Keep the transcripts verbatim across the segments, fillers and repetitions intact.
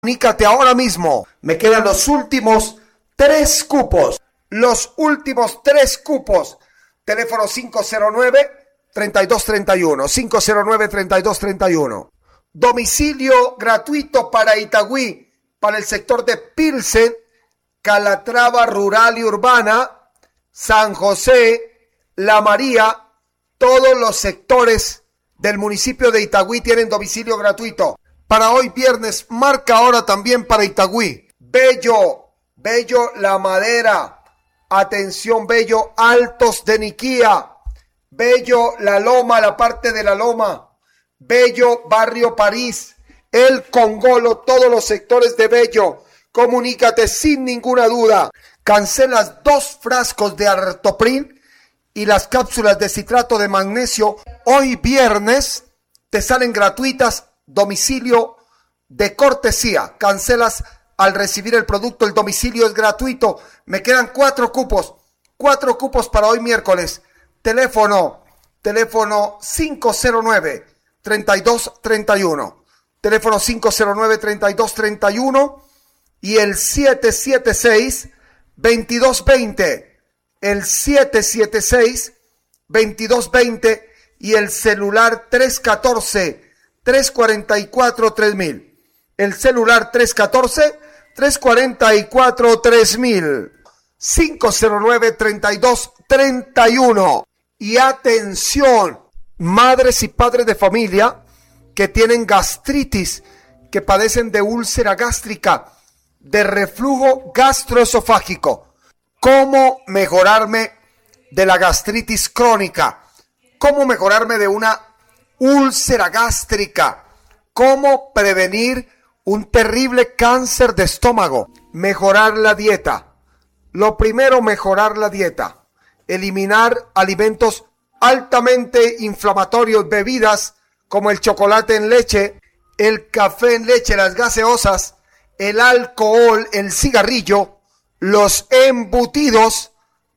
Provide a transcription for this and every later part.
Comunícate ahora mismo. Me quedan los últimos tres cupos. Los últimos tres cupos. Teléfono cinco cero nueve, treinta y dos treinta y uno. cinco cero nueve, treinta y dos treinta y uno. Domicilio gratuito para Itagüí, para el sector de Pilsen, Calatrava rural y urbana, San José, La María. Todos los sectores del municipio de Itagüí tienen domicilio gratuito. Para hoy viernes, marca ahora también para Itagüí. Bello, Bello La Madera. Atención, Bello Altos de Niquía. Bello La Loma, la parte de La Loma. Bello Barrio París. El Congolo, todos los sectores de Bello. Comunícate sin ninguna duda. Cancelas dos frascos de Artoprin y las cápsulas de citrato de magnesio. Hoy viernes te salen gratuitas. Domicilio de cortesía. Cancelas al recibir el producto. El domicilio es gratuito. Me quedan cuatro cupos. Cuatro cupos para hoy miércoles. Teléfono. Teléfono cinco cero nueve, treinta y dos treinta y uno. Teléfono cinco cero nueve, treinta y dos treinta y uno. Y el siete siete seis, veintidós veinte. El siete siete seis, veintidós veinte. Y el celular tres uno cuatro, tres cuatro cuatro, tres mil. El celular tres uno cuatro, tres cuatro cuatro, tres mil. cinco cero nueve, treinta y dos treinta y uno. Y atención, madres y padres de familia que tienen gastritis, que padecen de úlcera gástrica, de reflujo gastroesofágico. ¿Cómo mejorarme de la gastritis crónica? ¿Cómo mejorarme de una úlcera gástrica? ¿Cómo prevenir un terrible cáncer de estómago? Mejorar la dieta. Lo primero, mejorar la dieta. Eliminar alimentos altamente inflamatorios, bebidas como el chocolate en leche, el café en leche, las gaseosas, el alcohol, el cigarrillo, los embutidos.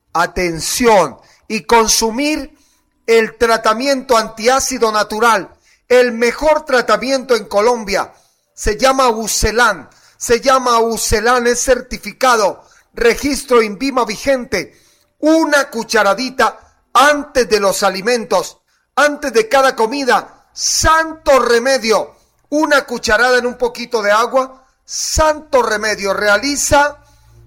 Atención, y consumir el tratamiento antiácido natural. El mejor tratamiento en Colombia se llama Ucelan, se llama Ucelan, es certificado, registro INVIMA vigente. Una cucharadita antes de los alimentos, antes de cada comida, santo remedio. Una cucharada en un poquito de agua, santo remedio. Realiza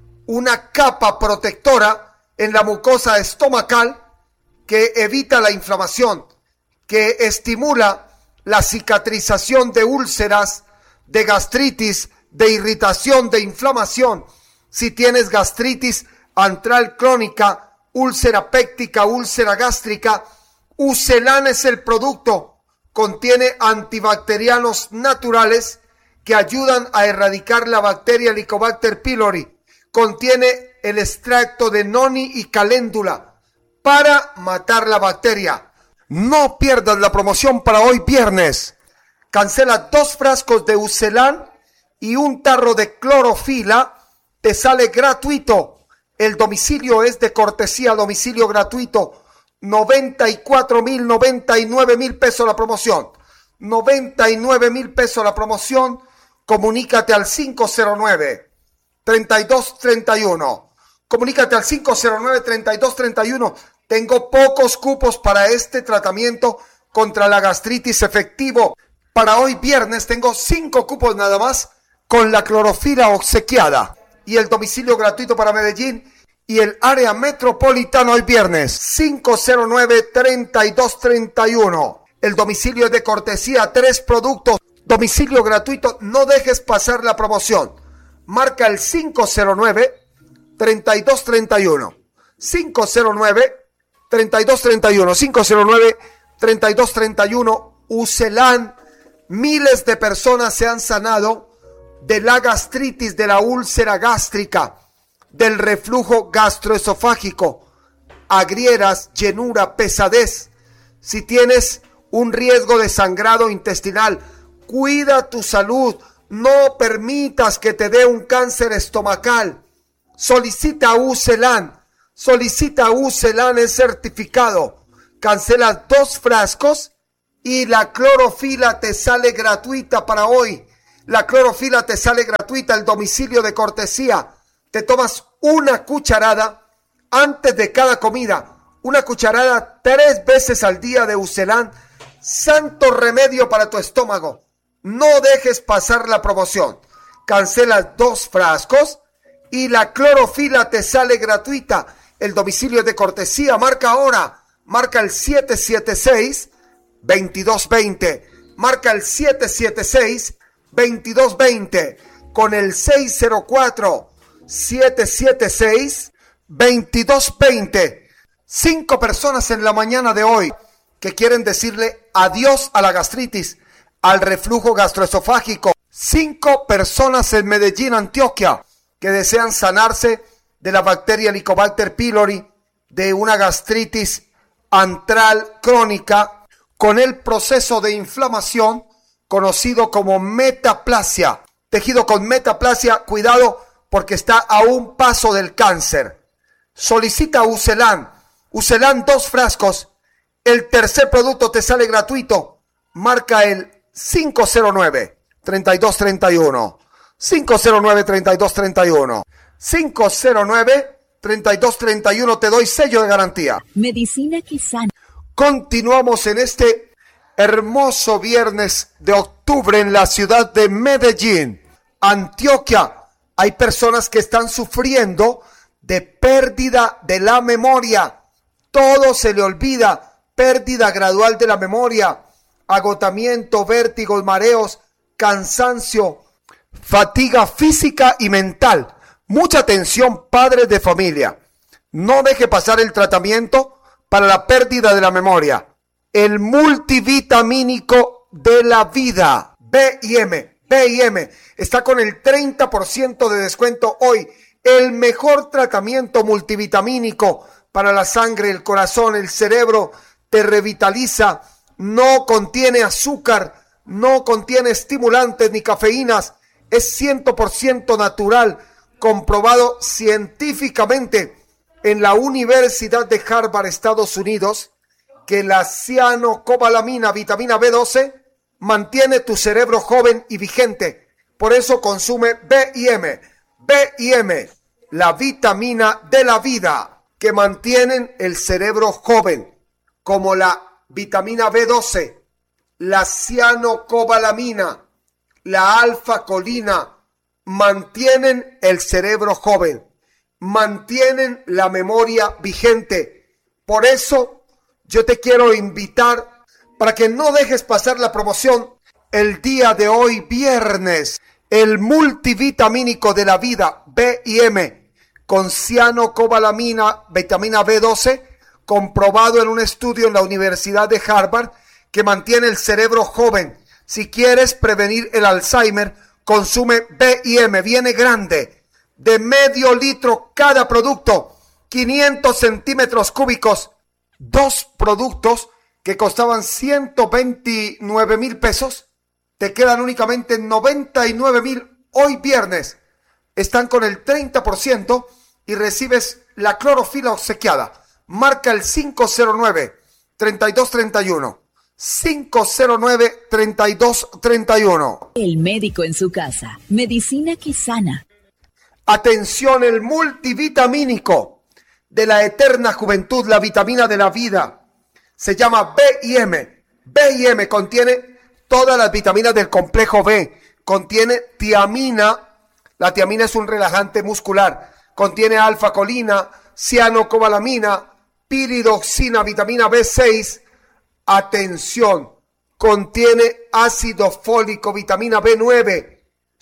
una capa protectora en la mucosa estomacal que evita la inflamación, que estimula la cicatrización de úlceras, de gastritis, de irritación, de inflamación. Si tienes gastritis antral crónica, úlcera péptica, úlcera gástrica, Ucelan es el producto. Contiene antibacterianos naturales que ayudan a erradicar la bacteria Helicobacter pylori. Contiene el extracto de noni y caléndula para matar la bacteria. No pierdas la promoción para hoy viernes. Cancela dos frascos de Ucelan y un tarro de clorofila. Te sale gratuito. El domicilio es de cortesía, domicilio gratuito. noventa y cuatro mil, noventa y nueve mil pesos la promoción. noventa y nueve mil pesos la promoción. Comunícate al cinco cero nueve, treinta y dos treinta y uno. Comunícate al cinco cero nueve, treinta y dos treinta y uno. Tengo pocos cupos para este tratamiento contra la gastritis efectivo. Para hoy viernes tengo cinco cupos nada más con la clorofila obsequiada. Y el domicilio gratuito para Medellín y el área metropolitana hoy viernes. cinco cero nueve, treinta y dos treinta y uno. El domicilio es de cortesía, tres productos. Domicilio gratuito, no dejes pasar la promoción. Marca el cinco cero nueve, treinta y dos treinta y uno. cinco cero nueve, treinta y dos treinta y uno. cinco cero nueve, treinta y dos treinta y uno. Ucelan. Miles de personas se han sanado de la gastritis, de la úlcera gástrica, del reflujo gastroesofágico, agrieras, llenura, pesadez. Si tienes un riesgo de sangrado intestinal, cuida tu salud. No permitas que te dé un cáncer estomacal. Solicita Ucelan. Solicita Ucelan, es certificado. Cancela dos frascos y la clorofila te sale gratuita para hoy. La clorofila te sale gratuita, el domicilio de cortesía. Te tomas una cucharada antes de cada comida. Una cucharada tres veces al día de Ucelán. Santo remedio para tu estómago. No dejes pasar la promoción. Cancelas dos frascos y la clorofila te sale gratuita. El domicilio de cortesía. Marca ahora. Marca el siete siete seis, veintidós veinte. Marca el siete siete seis, veintidós veinte. Con el seis cero cuatro, siete siete seis, veintidós veinte. Cinco personas en la mañana de hoy que quieren decirle adiós a la gastritis, al reflujo gastroesofágico. Cinco personas en Medellín, Antioquia, que desean sanarse de la bacteria Helicobacter pylori, de una gastritis antral crónica con el proceso de inflamación conocido como metaplasia. Tejido con metaplasia, cuidado porque está a un paso del cáncer. Solicita Ucelán. Ucelán dos frascos. El tercer producto te sale gratuito. Marca el cinco cero nueve, treinta y dos treinta y uno. cinco cero nueve, treinta y dos treinta y uno. cinco cero nueve, treinta y dos treinta y uno. Te doy sello de garantía. Medicina que sana. Continuamos en este hermoso viernes de octubre en la ciudad de Medellín, Antioquia. Hay personas que están sufriendo de pérdida de la memoria. Todo se le olvida. Pérdida gradual de la memoria. Agotamiento, vértigos, mareos, cansancio, fatiga física y mental. Mucha atención, padres de familia. No deje pasar el tratamiento para la pérdida de la memoria. El multivitamínico de la vida. B I M. B I M está con el treinta por ciento de descuento hoy. El mejor tratamiento multivitamínico para la sangre, el corazón, el cerebro. Te revitaliza. No contiene azúcar. No contiene estimulantes ni cafeínas. Es cien por ciento natural. Comprobado científicamente en la Universidad de Harvard, Estados Unidos, que la cianocobalamina, vitamina B doce, mantiene tu cerebro joven y vigente. Por eso consume B I M. B I M, la vitamina de la vida, que mantienen el cerebro joven, como la vitamina B doce, la cianocobalamina, la alfa-colina, mantienen el cerebro joven, mantienen la memoria vigente. Por eso yo te quiero invitar para que no dejes pasar la promoción el día de hoy, viernes. El multivitamínico de la vida, B I M, con cianocobalamina, vitamina B doce, comprobado en un estudio en la Universidad de Harvard, que mantiene el cerebro joven. Si quieres prevenir el Alzheimer, consume B I M. Viene grande, de medio litro cada producto, quinientos centímetros cúbicos, dos productos que costaban ciento veintinueve mil pesos, te quedan únicamente noventa y nueve mil hoy viernes. Están con el treinta por ciento y recibes la clorofila obsequiada. Marca el cinco cero nueve, treinta y dos treinta y uno. cinco cero nueve, treinta y dos treinta y uno. El médico en su casa. Medicina que sana. Atención, el multivitamínico de la eterna juventud, la vitamina de la vida. Se llama B I M. B I M contiene todas las vitaminas del complejo B. Contiene tiamina. La tiamina es un relajante muscular. Contiene alfa-colina, cianocobalamina, piridoxina, vitamina B seis. Atención, contiene ácido fólico, vitamina B nueve.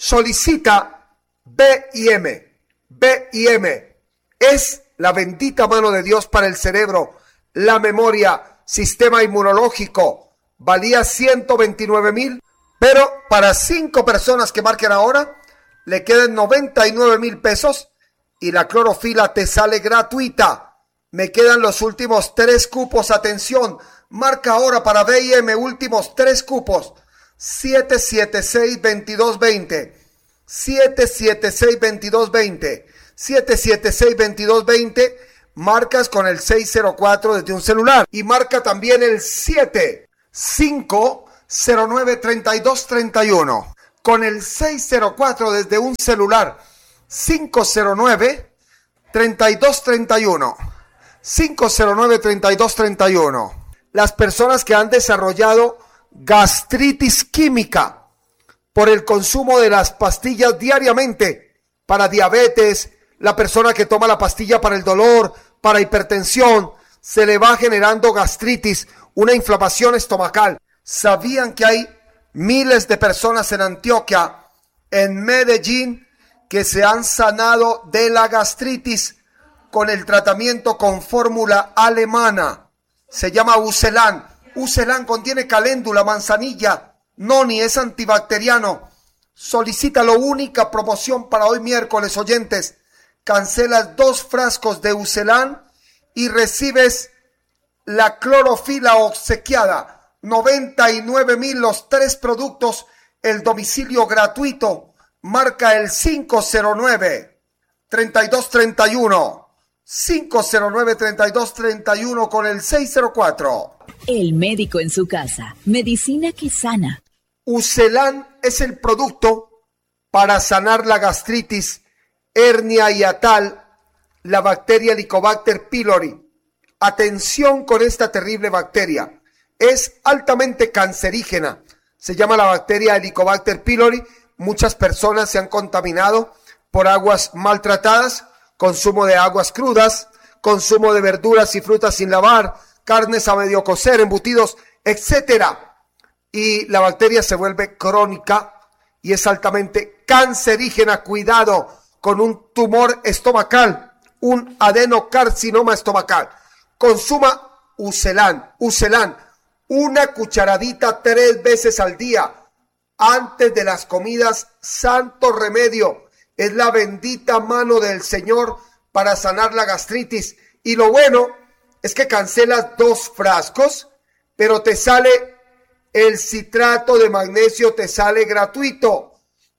Solicita B I M. B I M es la bendita mano de Dios para el cerebro, la memoria, sistema inmunológico. Valía ciento veintinueve mil, pero para cinco personas que marquen ahora, le quedan noventa y nueve mil pesos y la clorofila te sale gratuita. Me quedan los últimos tres cupos, atención. Marca ahora para B I M, últimos tres cupos. siete siete seis, veintidós veinte. siete siete seis, veintidós veinte. siete siete seis, veintidós veinte. Marcas con el seis cero cuatro desde un celular. Y marca también el siete cinco cero nueve, treinta y dos treinta y uno. con el seis cero cuatro desde un celular. cinco cero nueve, treinta y dos treinta y uno. cinco cero nueve, treinta y dos treinta y uno. Las personas que han desarrollado gastritis química por el consumo de las pastillas diariamente para diabetes, la persona que toma la pastilla para el dolor, para hipertensión, se le va generando gastritis, una inflamación estomacal. ¿Sabían que hay miles de personas en Antioquia, en Medellín, que se han sanado de la gastritis con el tratamiento con fórmula alemana? Se llama Ucelan. Ucelan contiene caléndula, manzanilla, noni, es antibacteriano. Solicítalo, única promoción para hoy miércoles, oyentes. Cancelas dos frascos de Ucelan y recibes la clorofila obsequiada. noventa y nueve mil los tres productos, el domicilio gratuito. Marca el cinco cero nueve, treinta y dos treinta y uno. cinco cero nueve, treinta y dos treinta y uno con el seis cero cuatro. El médico en su casa. Medicina que sana. Ucelan es el producto para sanar la gastritis, hernia hiatal, la bacteria Helicobacter pylori. Atención con esta terrible bacteria. Es altamente cancerígena. Se llama la bacteria Helicobacter pylori. Muchas personas se han contaminado por aguas maltratadas, consumo de aguas crudas, consumo de verduras y frutas sin lavar, carnes a medio cocer, embutidos, etcétera. Y la bacteria se vuelve crónica y es altamente cancerígena. Cuidado con un tumor estomacal, un adenocarcinoma estomacal. Consuma Ucelan. Ucelan, una cucharadita tres veces al día, antes de las comidas, santo remedio. Es la bendita mano del Señor para sanar la gastritis. Y lo bueno es que cancelas dos frascos, pero te sale el citrato de magnesio, te sale gratuito.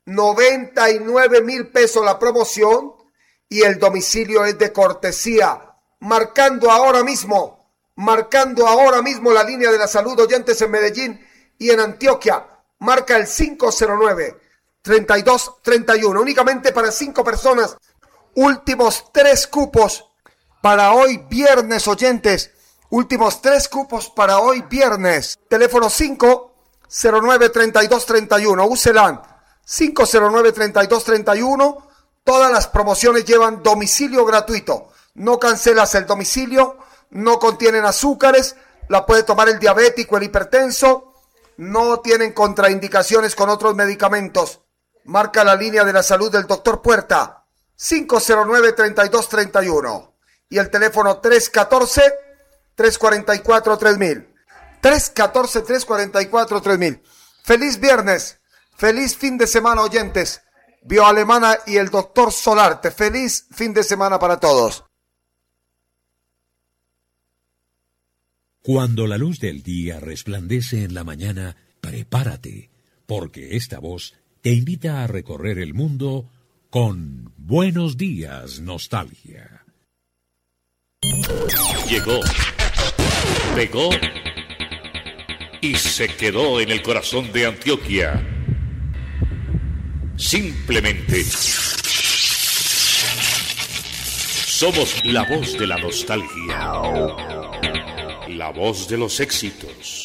noventa y nueve mil pesos la promoción y el domicilio es de cortesía. Marcando ahora mismo, marcando ahora mismo la línea de la salud, oyentes en Medellín y en Antioquia. Marca el cinco cero nueve, treinta y dos treinta y uno. Únicamente para cinco personas. Últimos tres cupos para hoy viernes, oyentes. Últimos tres cupos para hoy viernes. Teléfono cinco cero nueve, treinta y dos treinta y uno. Ucelan. cinco cero nueve, treinta y dos treinta y uno. Todas las promociones llevan domicilio gratuito. No cancelas el domicilio. No contienen azúcares. La puede tomar el diabético, el hipertenso. No tienen contraindicaciones con otros medicamentos. Marca la línea de la salud del doctor Puerta. cinco cero nueve, treinta y dos treinta y uno. Y el teléfono tres uno cuatro, tres cuatro cuatro, tres mil. tres uno cuatro, tres cuatro cuatro, tres mil. Feliz viernes. Feliz fin de semana, oyentes. Bioalemana y el doctor Solarte. Feliz fin de semana para todos. Cuando la luz del día resplandece en la mañana, prepárate, porque esta voz te invita a recorrer el mundo con Buenos Días, Nostalgia. Llegó, pegó y se quedó en el corazón de Antioquia. Simplemente somos la voz de la nostalgia, la voz de los éxitos.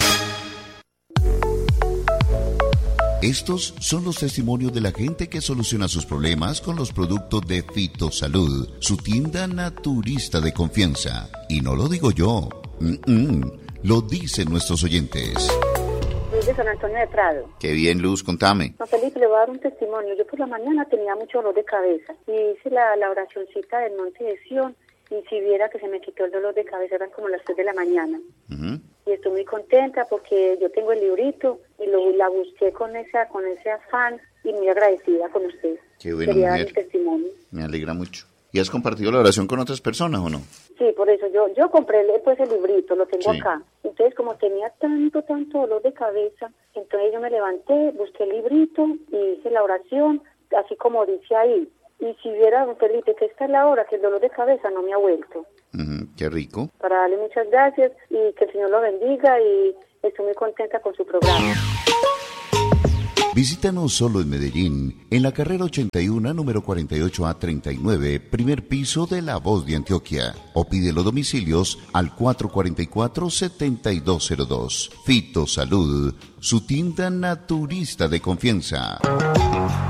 Estos son los testimonios de la gente que soluciona sus problemas con los productos de Fitosalud, su tienda naturista de confianza. Y no lo digo yo, Mm-mm. lo dicen nuestros oyentes. Luz de San Antonio de Prado. Qué bien, Luz, contame. Don Felipe, le voy a dar un testimonio. Yo por la mañana tenía mucho dolor de cabeza y hice la, la oracioncita del Monte de Sión y si viera que se me quitó el dolor de cabeza, eran como las tres de la mañana. Uh-huh. Y estoy muy contenta porque yo tengo el librito y lo, la busqué con esa con ese afán y muy agradecida con usted. Qué bueno, quería dar mi testimonio. Me alegra mucho. ¿Y has compartido la oración con otras personas o no? Sí, por eso yo yo compré pues el librito, lo tengo sí. acá. Entonces, como tenía tanto, tanto dolor de cabeza, entonces yo me levanté, busqué el librito y hice la oración, así como dice ahí. Y si viera, don Felipe, que esta es la hora que el dolor de cabeza no me ha vuelto. Uh-huh, qué rico. Para darle muchas gracias y que el Señor lo bendiga y estoy muy contenta con su programa. Visítanos solo en Medellín, en la carrera ochenta y uno, número cuarenta y ocho A treinta y nueve, primer piso de La Voz de Antioquia. O pide los domicilios al cuatro cuatro cuatro, siete dos cero dos. Fitosalud, su tienda naturista de confianza.